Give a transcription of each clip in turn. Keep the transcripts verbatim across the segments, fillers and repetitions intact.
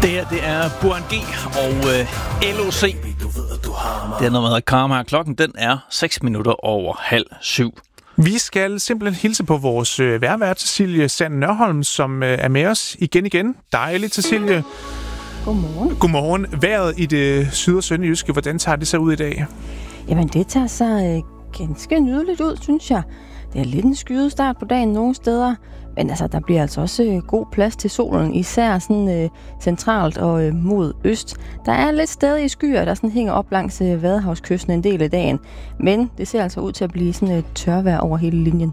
Det her, det er Burhan G og øh, L O C. Det er noget, der hedder Karma. Klokken, den er seks minutter over halv syv. Vi skal simpelthen hilse på vores øh, værvært, Cecilie Sand Nørholm, som øh, er med os igen igen. Dejligt, Cecilie. Godmorgen. Godmorgen. Vejret i det syd- og sønderjyske, hvordan tager det sig ud i dag? Jamen, det tager sig øh, ganske nydeligt ud, synes jeg. Det er lidt en skyet start på dagen nogle steder, men altså, der bliver altså også øh, god plads til solen, især sådan øh, centralt og øh, mod øst. Der er lidt stadig skyer, der sådan hænger op langs øh, Vadehavskysten en del af dagen, men det ser altså ud til at blive sådan et tørvejr over hele linjen.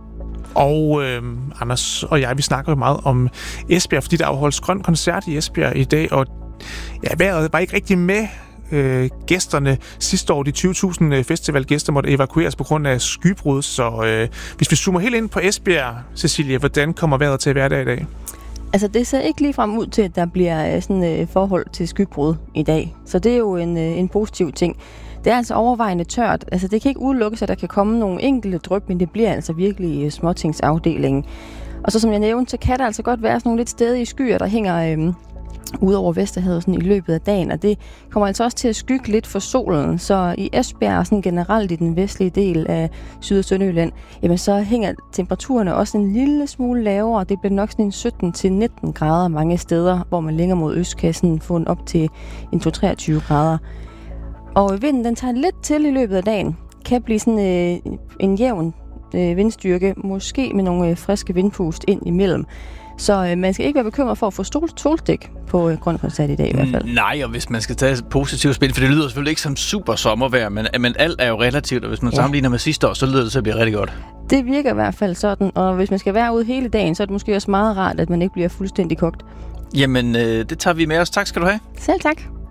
Og øh, Anders og jeg, vi snakker jo meget om Esbjerg, fordi der afholdes grøn koncert i Esbjerg i dag, og ja, vejret var ikke rigtig med. Øh, gæsterne sidste år, de tyve tusind festivalgæster, måtte evakueres på grund af skybrud. Så øh, hvis vi zoomer helt ind på Esbjerg, Cecilie, hvordan kommer vejret til at være der i dag? Altså, det ser ikke ligefrem ud til, at der bliver sådan et øh, forhold til skybrud i dag. Så det er jo en, øh, en positiv ting. Det er altså overvejende tørt. Altså, det kan ikke udelukkes, at der kan komme nogle enkelte dryp, men det bliver altså virkelig øh, småtingsafdelingen. Og så som jeg nævnte, så kan der altså godt være sådan nogle lidt stedige skyer, der hænger øh, ud over Vesterhavet sådan i løbet af dagen, og det kommer altså også til at skygge lidt for solen. Så i Esbjerg og sådan generelt i den vestlige del af Syd- og Sønderjylland, jamen så hænger temperaturerne også en lille smule lavere. Det bliver nok sådan en sytten til nitten grader mange steder, hvor man længere mod øst kan sådan få en op til en to til treogtyve grader. Og vinden, den tager lidt til i løbet af dagen. Kan blive sådan øh, en jævn øh, vindstyrke, måske med nogle øh, friske vindpust ind imellem. Så øh, man skal ikke være bekymret for at få solstik på øh, grøn koncert i dag i hvert fald. Nej, og hvis man skal tage et positivt spil, for det lyder selvfølgelig ikke som super sommervejr, men, men alt er jo relativt, og hvis man ja. sammenligner med sidste år, så lyder det til at blive rigtig godt. Det virker i hvert fald sådan, og hvis man skal være ude hele dagen, så er det måske også meget rart, at man ikke bliver fuldstændig kogt. Jamen, øh, det tager vi med os. Tak skal du have. Selv tak.